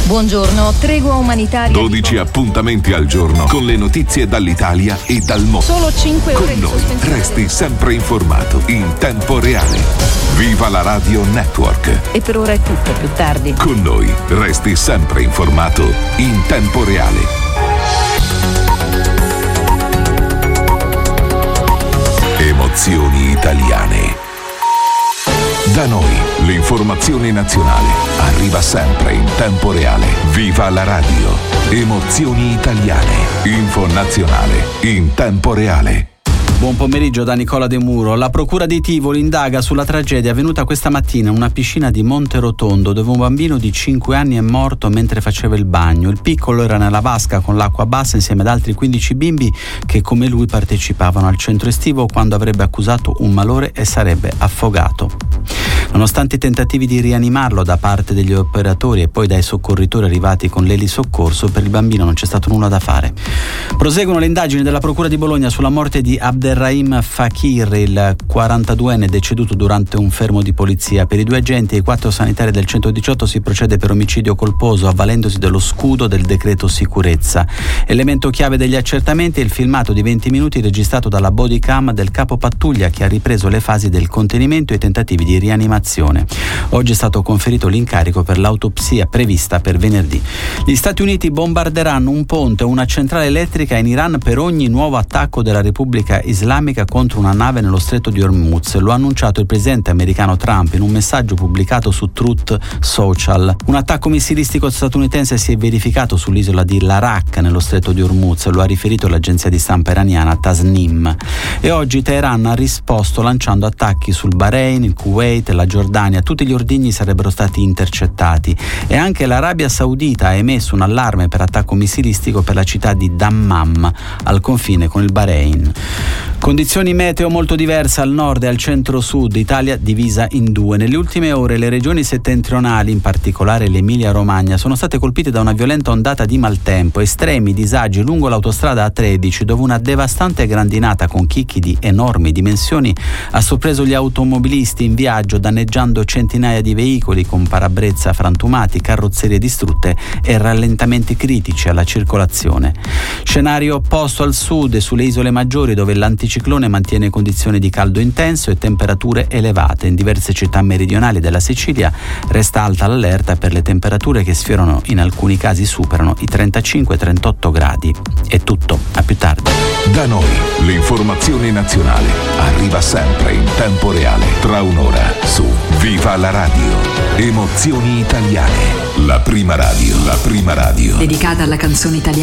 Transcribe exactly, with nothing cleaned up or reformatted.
Buongiorno, tregua umanitaria. dodici appuntamenti al giorno con le notizie dall'Italia e dal mondo. Solo cinque ore con di noi sospensione. resti sempre informato in tempo reale. Viva la Radio Network. E per ora è tutto, più tardi. Con noi resti sempre informato in tempo reale. Emozioni italiane. Da noi l'informazione nazionale arriva sempre in tempo reale. Viva la radio. Emozioni italiane. Info nazionale in tempo reale. Buon pomeriggio da Nicola De Muro. La procura di Tivoli indaga sulla tragedia avvenuta questa mattina in una piscina di Monterotondo, dove un bambino di cinque anni è morto mentre faceva il bagno. Il piccolo era nella vasca con l'acqua bassa insieme ad altri quindici bimbi che come lui partecipavano al centro estivo quando avrebbe accusato un malore e sarebbe affogato. Nonostante i tentativi di rianimarlo da parte degli operatori e poi dai soccorritori arrivati con l'elisoccorso, per il bambino non c'è stato nulla da fare. Proseguono le indagini della Procura di Bologna sulla morte di Abderrahim Fakir, il quarantaduenne deceduto durante un fermo di polizia. Per i due agenti e i quattro sanitari del centodiciotto si procede per omicidio colposo avvalendosi dello scudo del decreto sicurezza. Elemento chiave degli accertamenti è il filmato di venti minuti registrato dalla bodycam del capo pattuglia che ha ripreso le fasi del contenimento e i tentativi di rianimazione. Oggi è stato conferito l'incarico per l'autopsia prevista per venerdì. Gli Stati Uniti bombarderanno un ponte o una centrale elettrica in Iran per ogni nuovo attacco della Repubblica Islamica contro una nave nello stretto di Hormuz. Lo ha annunciato il presidente americano Trump in un messaggio pubblicato su Truth Social. Un attacco missilistico statunitense si è verificato sull'isola di Larak nello stretto di Hormuz, lo ha riferito l'agenzia di stampa iraniana Tasnim. E oggi Teheran ha risposto lanciando attacchi sul Bahrain, il Kuwait, la Giordania. Tutti gli ordigni sarebbero stati intercettati e anche l'Arabia Saudita ha emesso un allarme per attacco missilistico per la città di Dammam al confine con il Bahrain. Condizioni meteo molto diverse al nord e al centro-sud, Italia divisa in due. Nelle ultime ore le regioni settentrionali, in particolare l'Emilia-Romagna, sono state colpite da una violenta ondata di maltempo, estremi disagi lungo l'autostrada A tredici, dove una devastante grandinata con chicchi di enormi dimensioni ha sorpreso gli automobilisti in viaggio, danneggiando centinaia di veicoli con parabrezza frantumati, carrozzerie distrutte e rallentamenti critici alla circolazione. Scenario opposto al sud e sulle isole maggiori, dove l'anticiclone mantiene condizioni di caldo intenso e temperature elevate. In diverse città meridionali della Sicilia resta alta l'allerta per le temperature che sfiorano, in alcuni casi superano i trentacinque trentotto gradi. È tutto, a più tardi. Da noi l'informazione nazionale arriva sempre in tempo reale. Tra un'ora su Viva la radio. Emozioni italiane. La prima radio, la prima radio dedicata alla canzone italiana.